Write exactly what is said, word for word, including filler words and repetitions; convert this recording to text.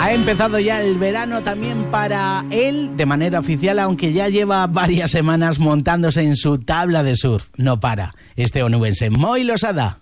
Ha empezado ya el verano también para él de manera oficial, aunque ya lleva varias semanas montándose en su tabla de surf. No para. Este onubense, Moi Losada.